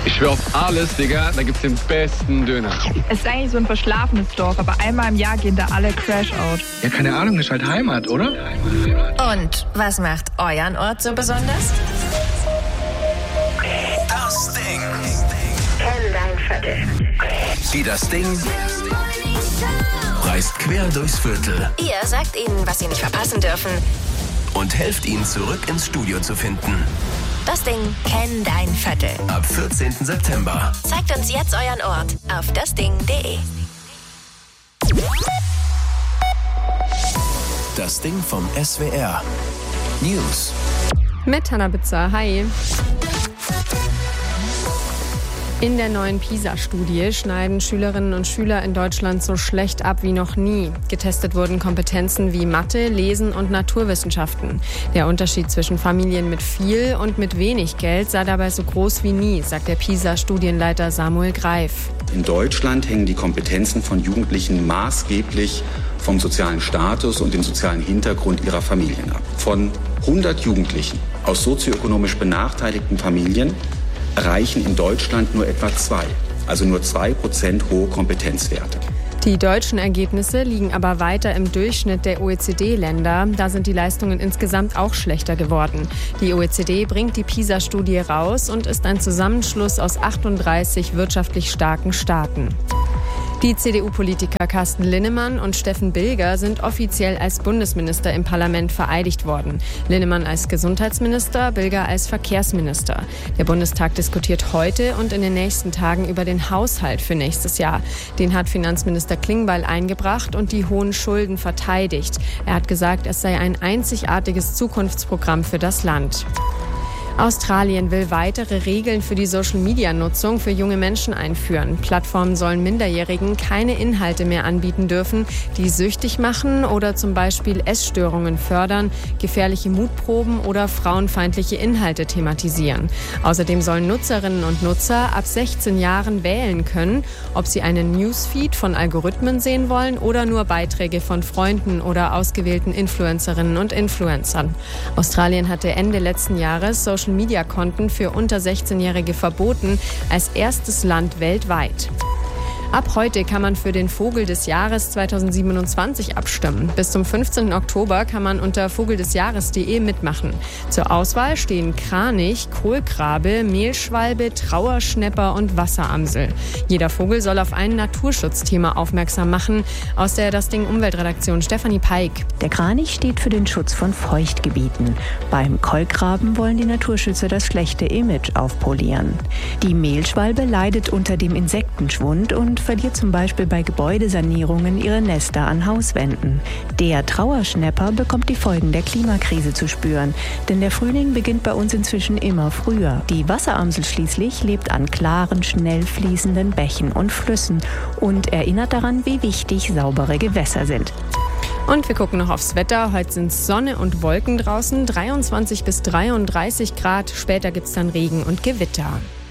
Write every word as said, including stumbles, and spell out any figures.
Ich schwör auf alles, Digga, da gibt's den besten Döner. Es ist eigentlich so ein verschlafenes Dorf, aber einmal im Jahr gehen da alle Crash-out. Ja, keine Ahnung, ist halt Heimat, oder? Und was macht euren Ort so besonders? Das Ding. Kenn dein Viertel. Die Das Ding reist quer durchs Viertel Ihr sagt ihnen, was sie nicht verpassen dürfen. und helft ihnen zurück ins Studio zu finden. Das Ding, kenn dein Viertel. Ab vierzehnten September. Zeigt uns jetzt euren Ort auf dasding punkt de. Das Ding vom S W R. News. Mit Hannah Bitzer. Hi. In der neuen PISA-Studie schneiden Schülerinnen und Schüler in Deutschland so schlecht ab wie noch nie. Getestet wurden Kompetenzen wie Mathe, Lesen und Naturwissenschaften. Der Unterschied zwischen Familien mit viel und mit wenig Geld sei dabei so groß wie nie, sagt der PISA-Studienleiter Samuel Greif. In Deutschland hängen die Kompetenzen von Jugendlichen maßgeblich vom sozialen Status und dem sozialen Hintergrund ihrer Familien ab. Von hundert Jugendlichen aus sozioökonomisch benachteiligten Familien erreichen in Deutschland nur etwa zwei, also nur zwei Prozent hohe Kompetenzwerte. Die deutschen Ergebnisse liegen aber weiter im Durchschnitt der O E C D-Länder. Da sind die Leistungen insgesamt auch schlechter geworden. Die O E C D bringt die PISA-Studie raus und ist ein Zusammenschluss aus achtunddreißig wirtschaftlich starken Staaten. Die C D U-Politiker Carsten Linnemann und Steffen Bilger sind offiziell als Bundesminister im Parlament vereidigt worden. Linnemann als Gesundheitsminister, Bilger als Verkehrsminister. Der Bundestag diskutiert heute und in den nächsten Tagen über den Haushalt für nächstes Jahr. Den hat Finanzminister Klingbeil eingebracht und die hohen Schulden verteidigt. Er hat gesagt, es sei ein einzigartiges Zukunftsprogramm für das Land. Australien will weitere Regeln für die Social-Media-Nutzung für junge Menschen einführen. Plattformen sollen Minderjährigen keine Inhalte mehr anbieten dürfen, die süchtig machen oder zum Beispiel Essstörungen fördern, gefährliche Mutproben oder frauenfeindliche Inhalte thematisieren. Außerdem sollen Nutzerinnen und Nutzer ab sechzehn Jahren wählen können, ob sie einen Newsfeed von Algorithmen sehen wollen oder nur Beiträge von Freunden oder ausgewählten Influencerinnen und Influencern. Australien hatte Ende letzten Jahres Social Social-Media-Konten für unter sechzehnjährige verboten, als erstes Land weltweit. Ab heute kann man für den Vogel des Jahres zweitausendsiebenundzwanzig abstimmen. Bis zum fünfzehnten Oktober kann man unter vogeldesjahres punkt de mitmachen. Zur Auswahl stehen Kranich, Kohlkrabe, Mehlschwalbe, Trauerschnäpper und Wasseramsel. Jeder Vogel soll auf ein Naturschutzthema aufmerksam machen. Aus der Das Ding Umweltredaktion Stefanie Peik. Der Kranich steht für den Schutz von Feuchtgebieten. Beim Kolkraben wollen die Naturschützer das schlechte Image aufpolieren. Die Mehlschwalbe leidet unter dem Insektenschwund und verliert zum Beispiel bei Gebäudesanierungen ihre Nester an Hauswänden. Der Trauerschnäpper bekommt die Folgen der Klimakrise zu spüren, denn der Frühling beginnt bei uns inzwischen immer früher. Die Wasseramsel schließlich lebt an klaren, schnell fließenden Bächen und Flüssen und erinnert daran, wie wichtig saubere Gewässer sind. Und wir gucken noch aufs Wetter. Heute sind Sonne und Wolken draußen, dreiundzwanzig bis dreiunddreißig Grad. Später gibt es dann Regen und Gewitter.